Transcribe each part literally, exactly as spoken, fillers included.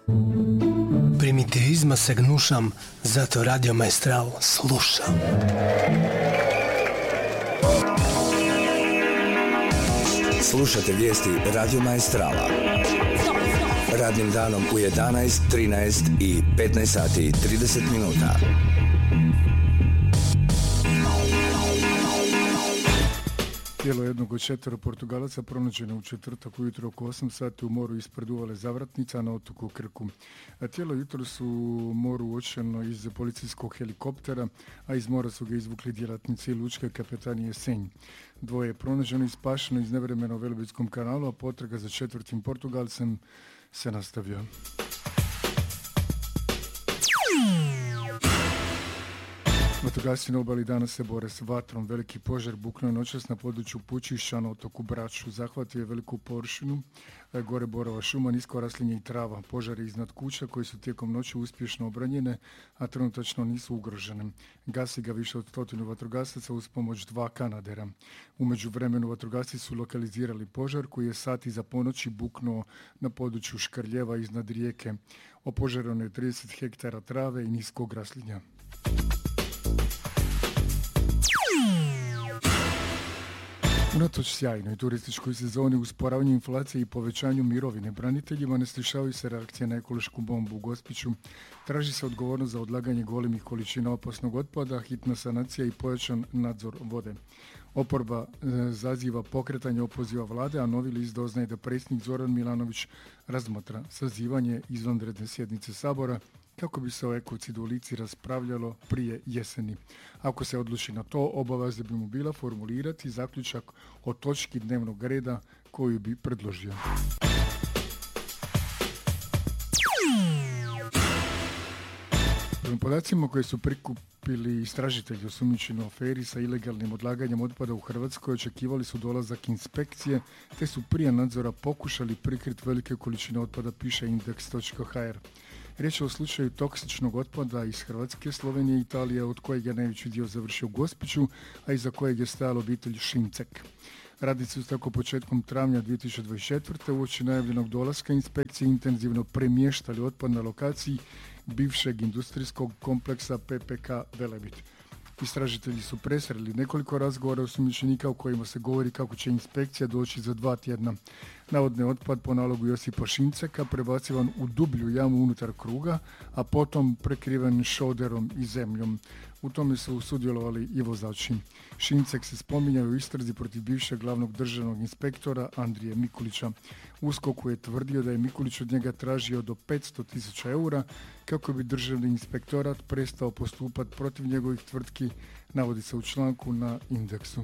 Primitivizma se gnušam, zato Radio Maestral slušam. Slušate vijesti Radio Maestrala. Radnim danom u jedanaest, trinaest i petnaest sati i trideset minuta. Tijelo jednog od četvero Portugalaca pronađeno u četvrtak ujutro oko osam sati u moru ispred uvale Zavratnica na otoku Krku. A tijelo jutro su u moru uočeno iz policijskog helikoptera, a iz mora su ga izvukli djelatnici lučke kapetanije Senj. Dvoje je pronađeno i spašeno iz nevremena u Velebitskom kanalu, a potraga za četvrtim Portugalcem se nastavlja. Vatrogasci na obali danas se bore s vatrom. Veliki požar buknuo je noćas na području Pučišća na otoku Braču. Zahvatio je veliku površinu, gore borova šuma, nisko raslinje i trava. Požar je iznad kuća koji su tijekom noći uspješno obranjene, a trenutačno nisu ugrožene. Gasi ga više od stotinu vatrogasaca uz pomoć dva kanadera. U međuvremenu vatrogasci su lokalizirali požar koji je sat iza ponoći buknuo na području Škrljeva iznad rijeke. Opožareno je trideset hektara trave i niskog raslinja. Unatoč sjajnoj turističkoj sezoni, usporavanju inflacije i povećanju mirovine braniteljima ne stišavaju se reakcije na ekološku bombu u Gospiću. Traži se odgovornost za odlaganje golemih količina opasnog otpada, hitna sanacija i pojačan nadzor vode. Oporba e, zaziva pokretanje opoziva vlade, a novi list doznaje da predsjednik Zoran Milanović razmatra sazivanje izvanredne sjednice Sabora kako bi se o ekocidu u Lici raspravljalo prije jeseni. Ako se odluči na to, obaveza bi mu bila formulirati zaključak o točki dnevnog reda koju bi predložio. Prema podacima koje su prikupili istražitelji osumnjičeni u aferi sa ilegalnim odlaganjem otpada u Hrvatskoj, očekivali su dolazak inspekcije, te su prije nadzora pokušali prikriti velike količine otpada, piše indeks točka ha er. Riječ je o slučaju toksičnog otpada iz Hrvatske, Slovenije i Italije, od kojeg je najveći dio završio u Gospiću, a iza kojeg je stajala obitelj Šincek. Radnici su tako početkom travnja dvije tisuće dvadeset četvrte uoči najavljenog dolaska inspekcije intenzivno premještali otpad na lokaciji bivšeg industrijskog kompleksa pe pe ka Velebit. Istražitelji su presreli nekoliko razgovora osumnjičenika u kojima se govori kako će inspekcija doći za dva tjedna. Navodni otpad po nalogu Josipa Šinceka prebacivan u dublju jamu unutar kruga, a potom prekriven šoderom i zemljom. U tome su sudjelovali i vozači. Šincek se spominjao u istrazi protiv bivšeg glavnog državnog inspektora Andrije Mikulića. USKOK-u je tvrdio da je Mikulić od njega tražio do petsto tisuća eura kako bi državni inspektorat prestao postupati protiv njegovih tvrtki, navodi se u članku na Indeksu.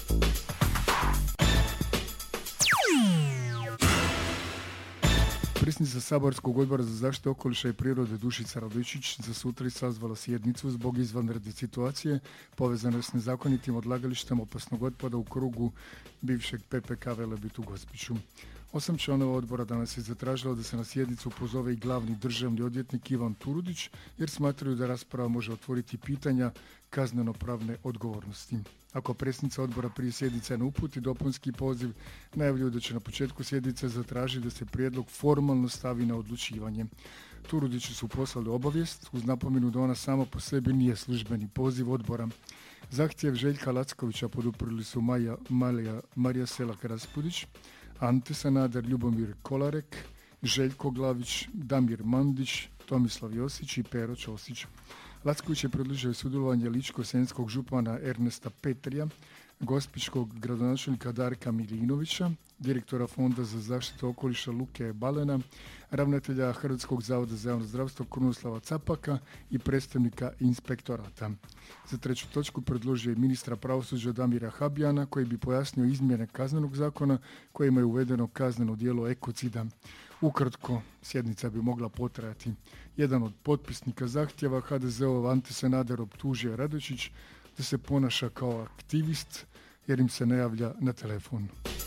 Predsjednica Saborskog odbora za zaštitu okoliša i prirode Dušica Radojčić za sutra je sazvala sjednicu zbog izvanredne situacije povezane s nezakonitim odlagalištem opasnog otpada u krugu bivšeg pe pe ka Velebit u Gospiću. Osam članova odbora danas je zatražilo da se na sjednicu pozove i glavni državni odvjetnik Ivan Turudić, jer smatraju da rasprava može otvoriti pitanja kazneno-pravne odgovornosti. Ako predsjednica odbora prije sjednice ne uputi dopunski poziv, najavljuju da će na početku sjednice zatražiti da se prijedlog formalno stavi na odlučivanje. Turudiću su poslali obavijest uz napomenu da ona sama po sebi nije službeni poziv odbora. Zahtjev Željka Lackovića poduprli su Maja, Malija, Marija Selak-Raspudić, Ante Sanader, Ljubomir Kolarek, Željko Glavić, Damir Mandić, Tomislav Josić i Pero Ćosić. Lacković je predložio sudjelovanje ličko-senjskog župana Ernesta Petrija, gospićkog gradonačelnika Darka Milinovića, direktora Fonda za zaštitu okoliša Luke Balena, ravnatelja Hrvatskog zavoda za javno zdravstvo Krunoslava Capaka i predstavnika inspektorata. Za treću točku predložio je ministra pravosuđa Damira Habijana, koji bi pojasnio izmjene kaznenog zakona kojima je uvedeno kazneno djelo ekocida. Ukratko, sjednica bi mogla potrajati. Jedan od potpisnika zahtjeva, ha de ze-ov Ante Sanader, optužio Radojčić da se ponaša kao aktivist jer im se ne javlja na telefon.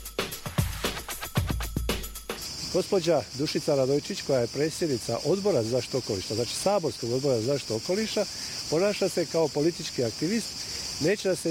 Gospođa Dušica Radojčić, koja je predsjednica odbora za zaštitu okoliša, znači saborskog odbora za zaštitu okoliša, ponaša se kao politički aktivist, neće da se